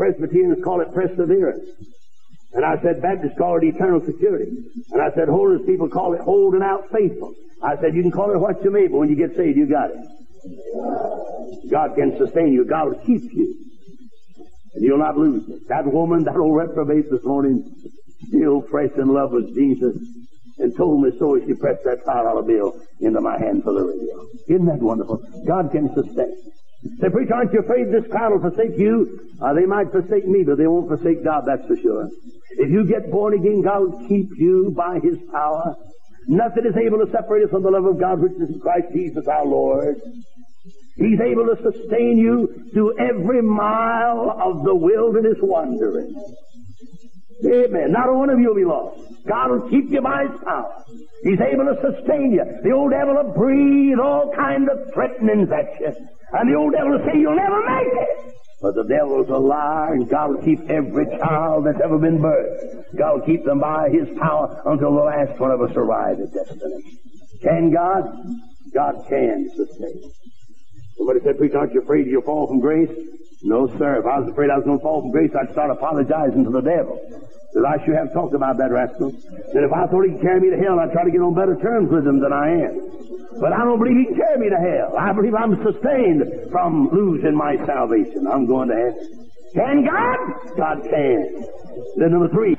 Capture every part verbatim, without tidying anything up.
Presbyterians call it perseverance. And I said, Baptists call it eternal security. And I said, Holiness people call it holding out faithful. I said, you can call it what you may, but when you get saved, you got it. God can sustain you. God will keep you. And you'll not lose it. That woman, that old reprobate this morning, still fresh in love with Jesus, and told me so as she pressed that five dollar bill into my hand for the radio. Isn't that wonderful? God can sustain. Say, preacher, aren't you afraid this crowd will forsake you? Uh, they might forsake me, but they won't forsake God, that's for sure. If you get born again, God will keep you by His power. Nothing is able to separate us from the love of God, which is in Christ Jesus our Lord. He's able to sustain you through every mile of the wilderness wandering. Amen. Not a one of you will be lost. God will keep you by His power. He's able to sustain you. The old devil will breathe all kind of threatenings at you. And the old devil will say, you'll never make it. But the devil's a liar, and God will keep every child that's ever been birthed. God will keep them by His power until the last one of us arrive at destination. Can God? God can sustain. Somebody said, preacher, aren't you afraid you'll fall from grace? No, sir. If I was afraid I was going to fall from grace, I'd start apologizing to the devil. Because I sure have talked about that rascal. And if I thought he could carry me to hell, I'd try to get on better terms with him than I am. But I don't believe he can carry me to hell. I believe I'm sustained from losing my salvation. I'm going to heaven. Can God? God can. Then number three.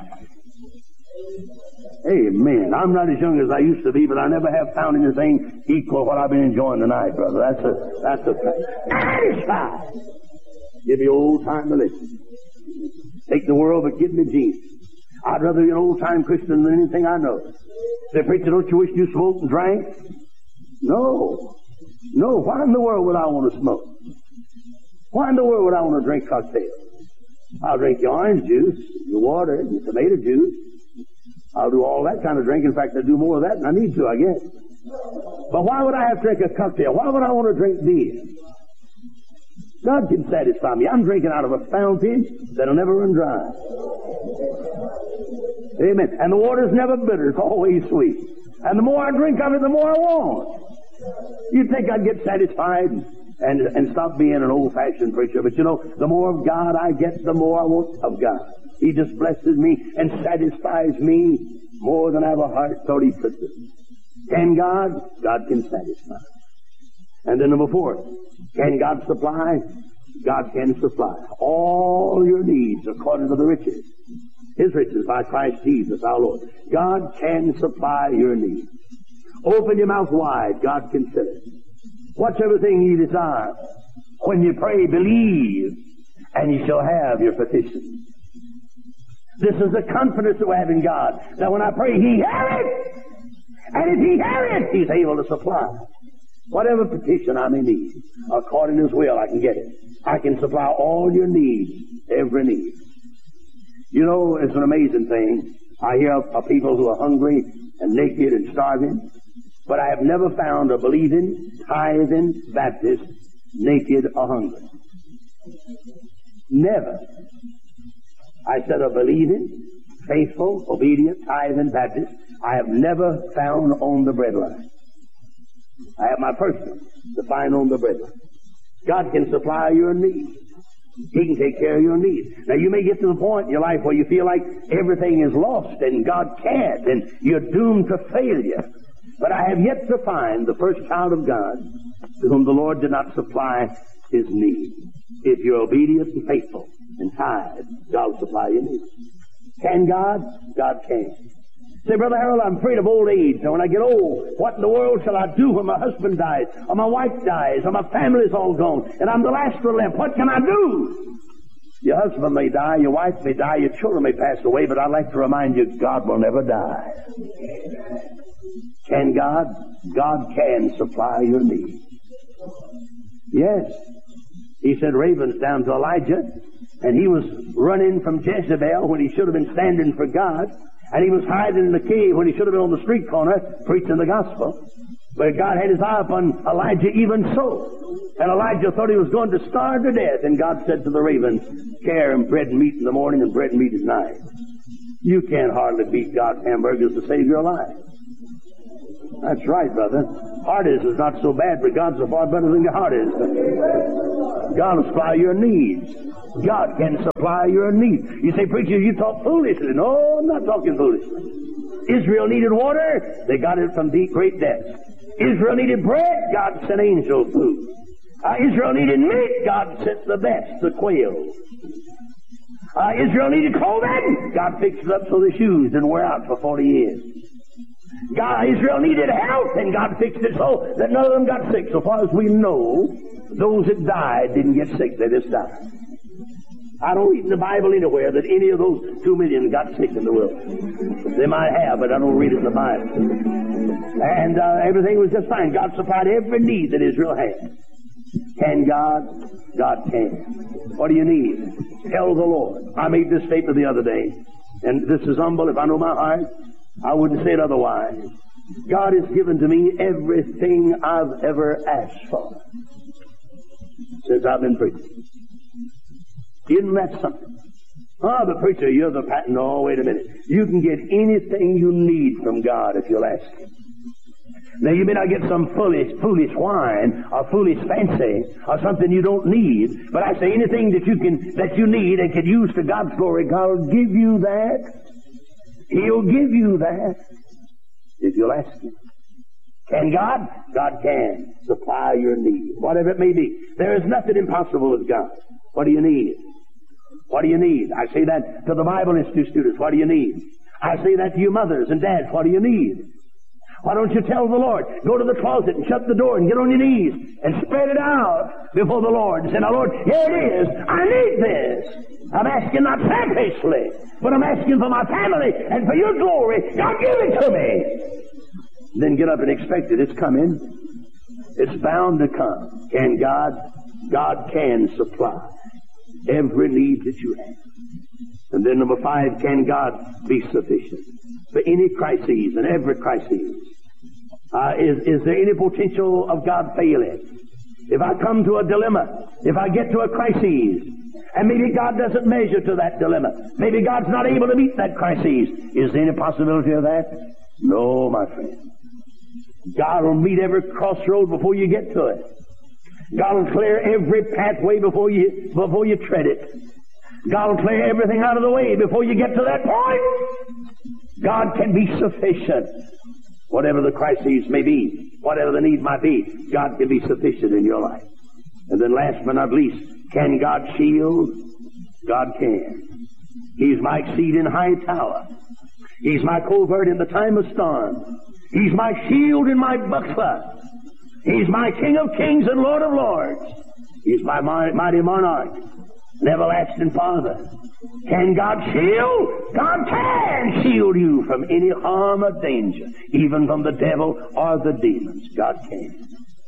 Amen. I'm not as young as I used to be, but I never have found anything equal what I've been enjoying tonight, brother. That's a, that's a fact. Satisfied. Give me old time religion. Take the world, but give me Jesus. I'd rather be an old-time Christian than anything I know. Say, preacher, don't you wish you smoked and drank? No. No. Why in the world would I want to smoke? Why in the world would I want to drink cocktails? I'll drink your orange juice, your water, your tomato juice. I'll do all that kind of drink. In fact, I do more of that than I need to, I guess. But why would I have to drink a cocktail? Why would I want to drink beer? God can satisfy me. I'm drinking out of a fountain that'll never run dry. Amen. And the water's never bitter. It's always sweet. And the more I drink of it, the more I want. You'd think I'd get satisfied and, and stop being an old-fashioned preacher. But you know, the more of God I get, the more I want of God. He just blesses me and satisfies me more than I have a heart thought He could do. Can God? God can satisfy. And then number four, can God supply? God can supply all your needs according to the riches. His riches by Christ Jesus our Lord. God can supply your needs. Open your mouth wide. God can fill it. What's everything you desire? When you pray, believe, and you shall have your petition. This is the confidence that we have in God. That when I pray, He hears it. And if He hears it, He's able to supply. Whatever petition I may need, according to His will, I can get it. I can supply all your needs, every need. You know, it's an amazing thing. I hear of people who are hungry and naked and starving, but I have never found a believing, tithing Baptist naked or hungry. Never. I said a believing, faithful, obedient, tithing Baptist, I have never found on the breadline. I have my first one to find on the breadline. God can supply your needs. He can take care of your needs. Now, you may get to the point in your life where you feel like everything is lost and God can't and you're doomed to failure. But I have yet to find the first child of God to whom the Lord did not supply his need. If you're obedient and faithful and tithe, God will supply your needs. Can God? God can. Say, Brother Harold, I'm afraid of old age. Now, when I get old, what in the world shall I do when my husband dies, or my wife dies, or my family's all gone, and I'm the last one left? What can I do? Your husband may die, your wife may die, your children may pass away, but I'd like to remind you, God will never die. Can God? God can supply your needs. Yes. He sent ravens down to Elijah, and he was running from Jezebel when he should have been standing for God. And he was hiding in the cave when he should have been on the street corner preaching the gospel. But God had his eye upon Elijah even so. And Elijah thought he was going to starve to death. And God said to the ravens, "Care him bread and meat in the morning and bread and meat at night." You can't hardly beat God's hamburgers to save your life. That's right, brother. Heart is is not so bad, but God's so far better than your heart is. God will supply your needs. God can supply your need. You say, preacher, you talk foolishly. No, I'm not talking foolishly. Israel needed water. They got it from deep, great depths. Israel needed bread. God sent angel food. Uh, Israel needed meat. God sent the best, the quail. Uh, Israel needed clothing. God fixed it up so the shoes didn't wear out for forty years. God, Israel needed health, and God fixed it so that none of them got sick. So far as we know, those that died didn't get sick. They just died. I don't read in the Bible anywhere that any of those two million got sick in the wilderness. They might have, but I don't read it in the Bible. And uh, everything was just fine. God supplied every need that Israel had. Can God? God can. What do you need? Tell the Lord. I made this statement the other day, and this is humble. If I know my heart, I wouldn't say it otherwise. God has given to me everything I've ever asked for since I've been preaching. Isn't that something? Oh, the preacher, you're the pattern. No, wait a minute. You can get anything you need from God if you'll ask Him. Now, you may not get some foolish, foolish wine or foolish fancy or something you don't need, but I say anything that you can, that you need and can use to God's glory, God will give you that. He'll give you that if you'll ask Him. Can God? God can supply your need, whatever it may be. There is nothing impossible with God. What do you need? What do you need? I say that to the Bible Institute students. What do you need? I say that to you mothers and dads. What do you need? Why don't you tell the Lord? Go to the closet and shut the door and get on your knees and spread it out before the Lord and say, now Lord, here it is. I need this. I'm asking not selfishly, but I'm asking for my family and for your glory. God, give it to me. Then get up and expect it. It's coming. It's bound to come. Can God? God can supply every need that you have. And then number five, can God be sufficient for any crises and every crisis? Uh, is, is there any potential of God failing? If I come to a dilemma, if I get to a crisis, and maybe God doesn't measure to that dilemma, maybe God's not able to meet that crisis, is there any possibility of that? No, my friend. God will meet every crossroad before you get to it. God will clear every pathway before you, before you tread it. God will clear everything out of the way before you get to that point. God can be sufficient. Whatever the crises may be, whatever the need might be, God can be sufficient in your life. And then last but not least, can God shield? God can. He's my exceeding high tower. He's my covert in the time of storm. He's my shield and my buckler. He's my King of kings and Lord of lords. He's my mighty monarch, an everlasting Father. Can God shield? God can shield you from any harm or danger, even from the devil or the demons. God can.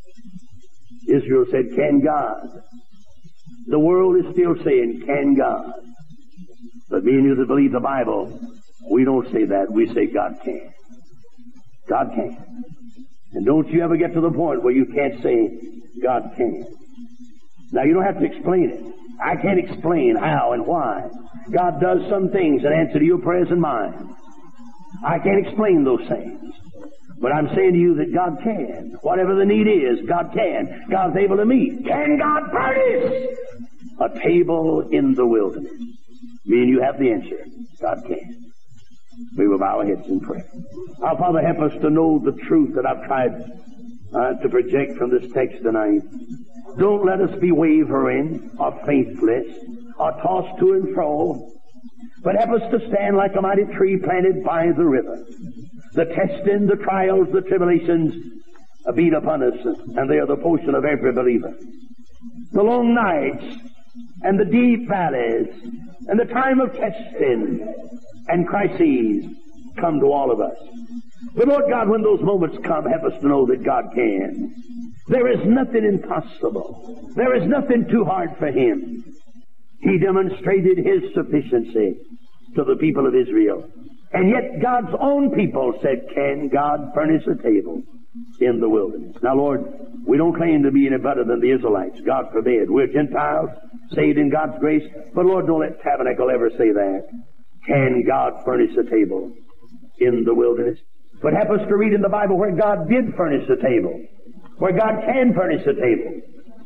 Israel said, can God? The world is still saying, can God? But me and you that believe the Bible, we don't say that. We say God can. God can. And don't you ever get to the point where you can't say, God can. Now, you don't have to explain it. I can't explain how and why God does some things in answer to your prayers and mine. I can't explain those things. But I'm saying to you that God can. Whatever the need is, God can. God's able to meet. Can God furnish a table in the wilderness? Me and you have the answer. God can. We will bow our heads in prayer. Our Father, help us to know the truth that I've tried uh, to project from this text tonight. Don't let us be wavering or faithless or tossed to and fro, but help us to stand like a mighty tree planted by the river. The testing, the trials, the tribulations beat upon us, and they are the portion of every believer. The long nights and the deep valleys and the time of testing and crises come to all of us. But Lord God, when those moments come, help us to know that God can. There is nothing impossible. There is nothing too hard for Him. He demonstrated His sufficiency to the people of Israel. And yet God's own people said, can God furnish a table in the wilderness? Now, Lord, we don't claim to be any better than the Israelites. God forbid. We're Gentiles, saved in God's grace. But Lord, don't let Tabernacle ever say that. Can God furnish a table in the wilderness? But help us to read in the Bible where God did furnish a table, where God can furnish a table.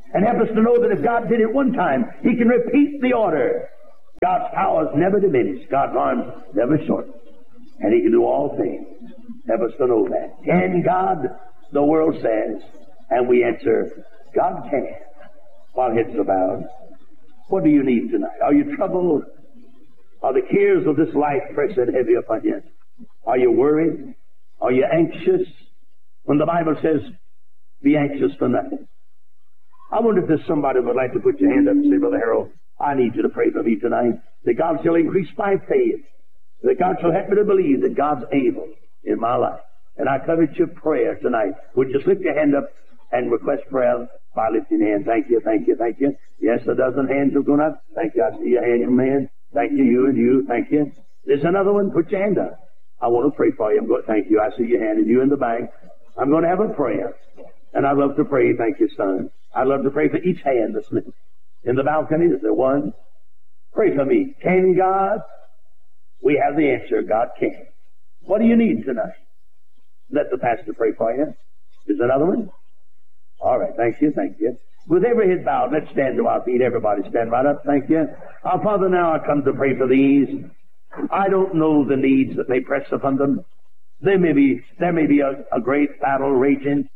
And help us to know that if God did it one time, He can repeat the order. God's power is never diminished. God's arms never shortened. And He can do all things. Help us to know that. Can God? The world says. And we answer, God can. While heads are bowed. What do you need tonight? Are you troubled? Are the cares of this life pressing heavy upon you? Are you worried? Are you anxious? When the Bible says, be anxious for nothing. I wonder if there's somebody who would like to put your hand up and say, Brother Harold, I need you to pray for me tonight. That God shall increase my faith. That God shall help me to believe that God's able in my life. And I covet your prayer tonight. Would you slip your hand up and request prayer by lifting your hand? Thank you, thank you, thank you. Yes, a dozen hands have gone up. Thank you. I see your hand, man. Thank you, you and you. Thank you. There's another one. Put your hand up. I want to pray for you. I'm going, thank you. I see your hand, and you in the back. I'm going to have a prayer. And I love to pray. Thank you, son. I love to pray for each hand that's in the balcony. Is there one? Pray for me. Can God? We have the answer. God can. What do you need tonight? Let the pastor pray for you. Is another one? All right. Thank you. Thank you. With every head bowed, let's stand to our feet. Everybody stand right up. Thank you. Our Father, now I come to pray for these. I don't know the needs that may press upon them. There may be, there may be a, a great battle raging.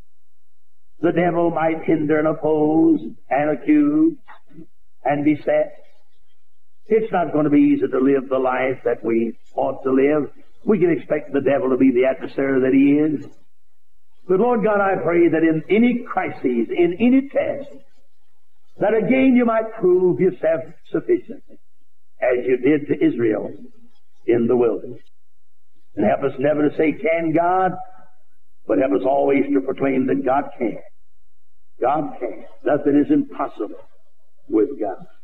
The devil might hinder and oppose and accuse and beset. It's not going to be easy to live the life that we ought to live. We can expect the devil to be the adversary that he is. But Lord God, I pray that in any crises, in any test, that again you might prove yourself sufficient, as you did to Israel in the wilderness. And help us never to say, can God? But help us always to proclaim that God can. God can. Nothing is impossible with God.